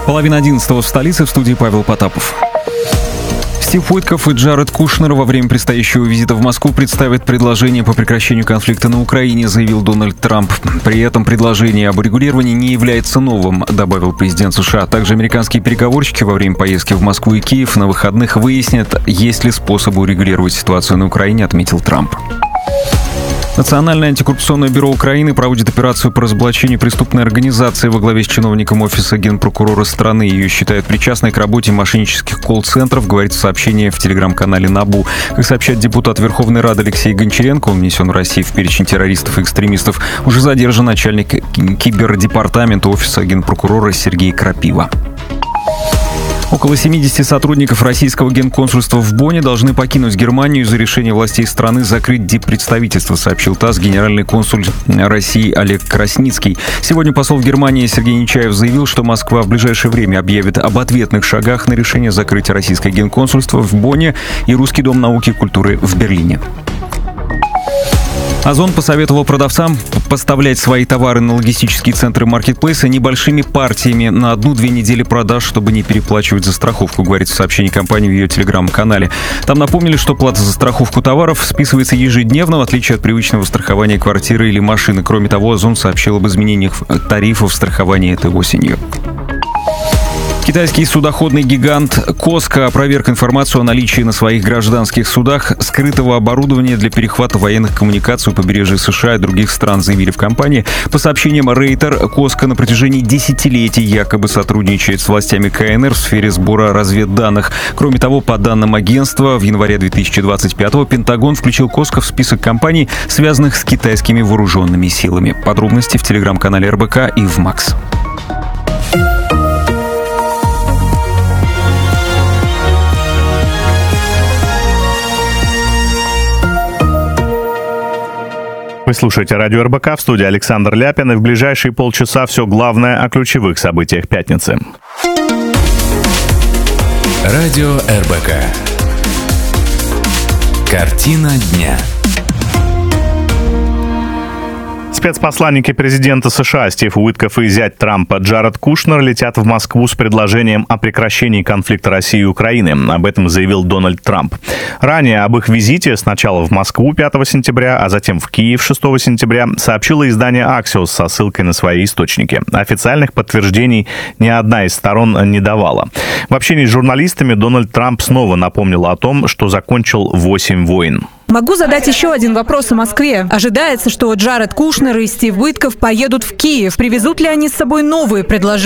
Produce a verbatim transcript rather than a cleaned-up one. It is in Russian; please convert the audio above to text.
Половина одиннадцатого в столице, в студии Павел Потапов. Стив Уитков и Джаред Кушнер во время предстоящего визита в Москву представят предложение по прекращению конфликта на Украине, заявил Дональд Трамп. При этом предложение об урегулировании не является новым, добавил президент США. Также американские переговорщики во время поездки в Москву и Киев на выходных выяснят, есть ли способы урегулировать ситуацию на Украине, отметил Трамп. Национальное антикоррупционное бюро Украины проводит операцию по разоблачению преступной организации во главе с чиновником офиса генпрокурора страны. Ее считают причастной к работе мошеннических колл-центров, говорится в сообщении в телеграм-канале НАБУ. Как сообщает депутат Верховной Рады Алексей Гончаренко, он внесен в Россию в перечень террористов и экстремистов, уже задержан начальник кибердепартамента офиса генпрокурора Сергей Крапива. Около семидесяти сотрудников российского генконсульства в Бонне должны покинуть Германию из-за решения властей страны закрыть диппредставительство, сообщил ТАСС генеральный консуль России Олег Красницкий. Сегодня посол в Германии Сергей Нечаев заявил, что Москва в ближайшее время объявит об ответных шагах на решение закрытия российского генконсульства в Бонне и Русский дом науки и культуры в Берлине. Озон посоветовал продавцам поставлять свои товары на логистические центры маркетплейса небольшими партиями на одну-две недели продаж, чтобы не переплачивать за страховку, говорится в сообщении компании в ее телеграм-канале. Там напомнили, что плата за страховку товаров списывается ежедневно, в отличие от привычного страхования квартиры или машины. Кроме того, Озон сообщил об изменениях тарифов страхования этой осенью. Китайский судоходный гигант Коска опроверг информацию о наличии на своих гражданских судах скрытого оборудования для перехвата военных коммуникаций у побережья США и других стран, заявили в компании. По сообщениям Рейтер, Коска на протяжении десятилетий якобы сотрудничает с властями КНР в сфере сбора разведданных. Кроме того, по данным агентства, в январе две тысячи двадцать пятого Пентагон включил Коска в список компаний, связанных с китайскими вооруженными силами. Подробности в телеграм-канале эр бэ ка и в Макс. Вы слушаете радио эр бэ ка, в студии Александр Ляпин, и в ближайшие полчаса все главное о ключевых событиях пятницы. Радио эр бэ ка. Картина дня. Спецпосланники президента США Стив Уитков и зять Трампа Джаред Кушнер летят в Москву с предложением о прекращении конфликта России и Украины. Об этом заявил Дональд Трамп. Ранее об их визите сначала в Москву пятого сентября, а затем в Киев шестого сентября сообщило издание Axios со ссылкой на свои источники. Официальных подтверждений ни одна из сторон не давала. В общении с журналистами Дональд Трамп снова напомнил о том, что закончил восемь войн. Могу задать еще один вопрос о Москве. Ожидается, что Джаред Кушнер и Стив Уитков поедут в Киев. Привезут ли они с собой новые предложения?